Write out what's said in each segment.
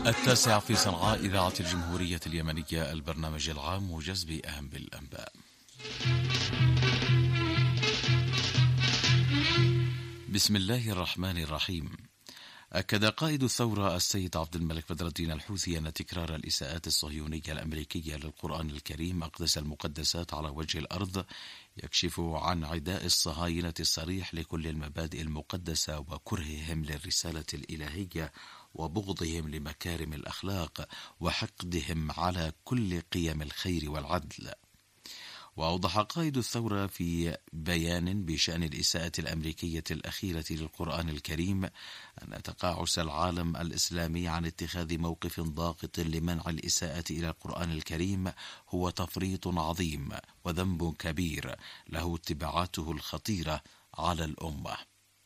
التاسع في صنعاء إذاعة الجمهورية اليمنية، البرنامج العام موجز بأهم الأنباء. بسم الله الرحمن الرحيم. أكد قائد الثورة السيد عبد الملك بدر الدين الحوثي أن تكرار الإساءات الصهيونية الأمريكية للقرآن الكريم أقدس المقدسات على وجه الأرض يكشف عن عداء الصهاينة الصريح لكل المبادئ المقدسة وكرههم للرسالة الإلهية وبغضهم لمكارم الأخلاق وحقدهم على كل قيم الخير والعدل. وأوضح قائد الثورة في بيان بشأن الإساءة الأمريكية الأخيرة للقرآن الكريم أن تقاعس العالم الإسلامي عن اتخاذ موقف ضاغط لمنع الإساءة إلى القرآن الكريم هو تفريط عظيم وذنب كبير له اتباعاته الخطيرة على الأمة.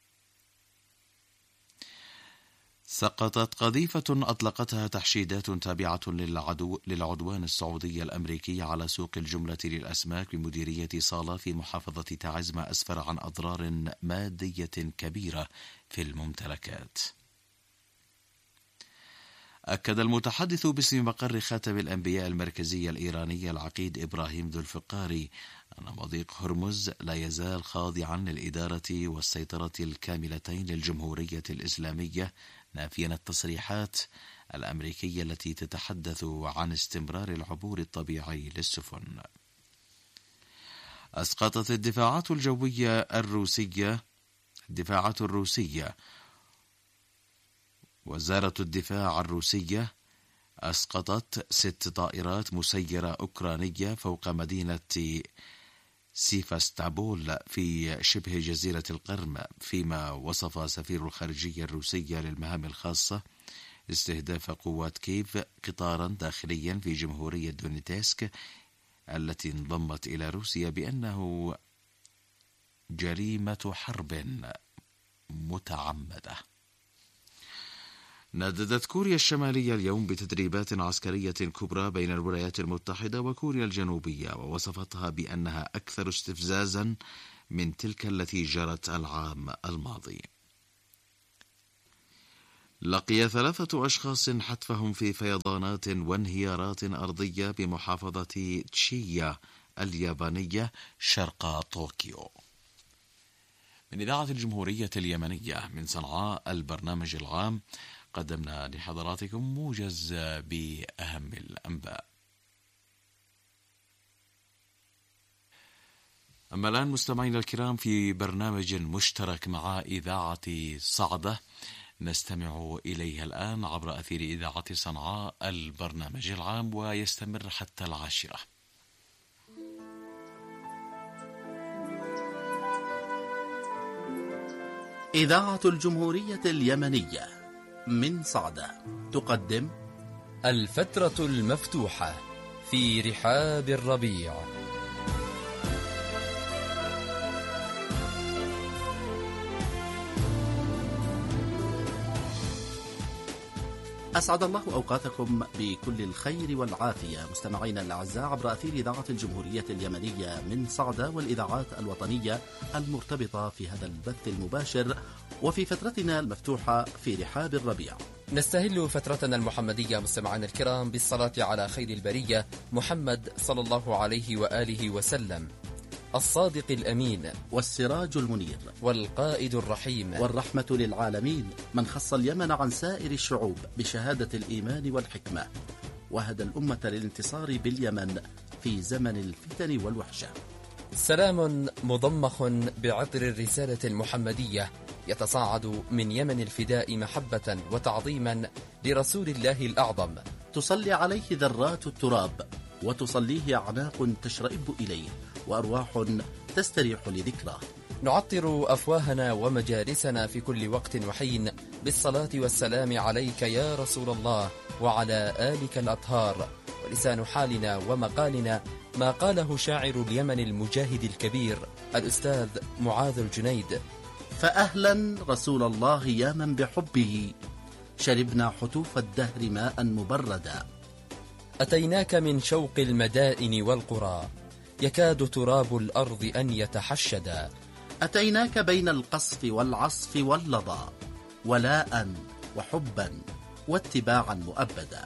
سقطت قذيفة أطلقتها تحشيدات تابعة للعدوان السعودي الأمريكي على سوق الجملة للأسماك بمديرية صالة في محافظة تعز، ما أسفر عن أضرار مادية كبيرة في الممتلكات. أكد المتحدث باسم مقر خاتم الأنبياء المركزي الإيراني العقيد إبراهيم ذو الفقاري أن مضيق هرمز لا يزال خاضعا للإدارة والسيطرة الكاملتين للجمهورية الإسلامية، نافيا التصريحات الأمريكية التي تتحدث عن استمرار العبور الطبيعي للسفن. أسقطت الدفاعات الروسية وزارة الدفاع الروسية أسقطت 6 طائرات مسيرة أوكرانية فوق مدينة سيفاستوبول في شبه جزيرة القرم، فيما وصف سفير الخارجية الروسية للمهام الخاصة استهداف قوات كييف قطارا داخليا في جمهورية دونيتسك التي انضمت إلى روسيا بأنه جريمة حرب متعمدة. نددت كوريا الشمالية اليوم بتدريبات عسكرية كبرى بين الولايات المتحدة وكوريا الجنوبية، ووصفتها بأنها أكثر استفزازا من تلك التي جرت العام الماضي. لقي 3 أشخاص حتفهم في فيضانات وانهيارات أرضية بمحافظة تشييا اليابانية شرق طوكيو. من إذاعة الجمهورية اليمنية من صنعاء، البرنامج العام، قدمنا لحضراتكم موجز بأهم الأنباء. أما الآن مستمعينا الكرام في برنامج مشترك مع إذاعة صعدة نستمع إليها الآن عبر أثير إذاعة صنعاء، البرنامج العام، ويستمر حتى 10. إذاعة الجمهورية اليمنية من صعدة تقدم الفترة المفتوحة في رحاب الربيع. أسعد الله أوقاتكم بكل الخير والعافية مستمعينا الأعزاء عبر أثير إذاعة الجمهورية اليمنية من صعدة والإذاعات الوطنية المرتبطة في هذا البث المباشر وفي فترتنا المفتوحة في رحاب الربيع. نستهل فترتنا المحمدية مستمعينا الكرام بالصلاة على خير البرية محمد صلى الله عليه وآله وسلم، الصادق الأمين والسراج المنير والقائد الرحيم والرحمة للعالمين، من خص اليمن عن سائر الشعوب بشهادة الإيمان والحكمة، وهدى الأمة للانتصار باليمن في زمن الفتن والوحشة. سلام مضمخ بعطر الرسالة المحمدية يتصاعد من يمن الفداء محبة وتعظيما لرسول الله الأعظم، تصلي عليه ذرات التراب وتصليه أعناق تشرئب إليه وأرواح تستريح لذكره. نعطر أفواهنا ومجالسنا في كل وقت وحين بالصلاة والسلام عليك يا رسول الله وعلى آلك الأطهار، ولسان حالنا ومقالنا ما قاله شاعر اليمن المجاهد الكبير الأستاذ معاذ الجنيد: فأهلا رسول الله يا من بحبه شربنا حتوف الدهر ماء مبردا. أتيناك من شوق المدائن والقرى يكاد تراب الأرض أن يتحشدا. أتيناك بين القصف والعصف واللظى ولاء وحبا واتباعا مؤبدا.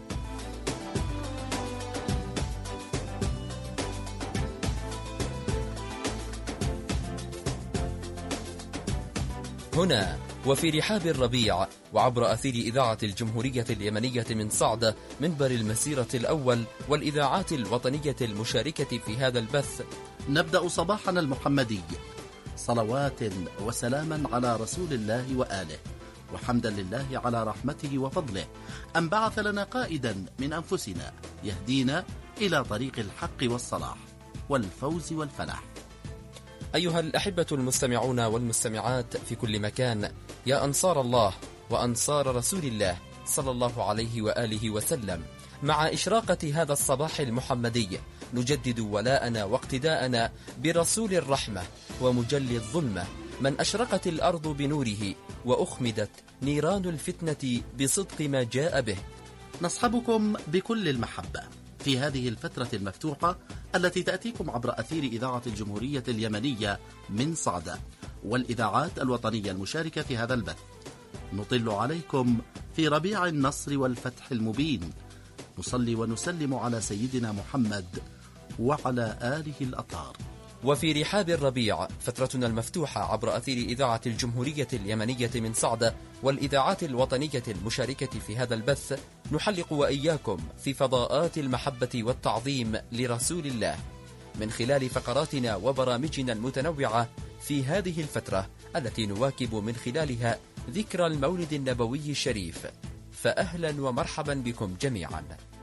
هنا وفي رحاب الربيع وعبر أثير إذاعة الجمهورية اليمنية من صعدة، منبر المسيرة الأول والإذاعات الوطنية المشاركة في هذا البث، نبدأ صباحنا المحمدي صلوات وسلاما على رسول الله وآله، وحمدا لله على رحمته وفضله أن بعث لنا قائدا من أنفسنا يهدينا إلى طريق الحق والصلاح والفوز والفلاح. أيها الأحبة المستمعون والمستمعات في كل مكان، يا أنصار الله وأنصار رسول الله صلى الله عليه وآله وسلم، مع إشراقة هذا الصباح المحمدي نجدد ولاءنا واقتداءنا برسول الرحمة ومجلي الظلمة، من أشرقت الأرض بنوره وأخمدت نيران الفتنة بصدق ما جاء به. نصحبكم بكل المحبة في هذه الفترة المفتوحة التي تأتيكم عبر أثير إذاعة الجمهورية اليمنية من صعدة والإذاعات الوطنية المشاركة في هذا البث. نطل عليكم في ربيع النصر والفتح المبين، نصلي ونسلم على سيدنا محمد وعلى آله الأطهار. وفي رحاب الربيع فترتنا المفتوحة عبر أثير إذاعة الجمهورية اليمنية من صعدة والإذاعات الوطنية المشاركة في هذا البث، نحلق وإياكم في فضاءات المحبة والتعظيم لرسول الله من خلال فقراتنا وبرامجنا المتنوعة في هذه الفترة التي نواكب من خلالها ذكرى المولد النبوي الشريف. فأهلا ومرحبا بكم جميعا.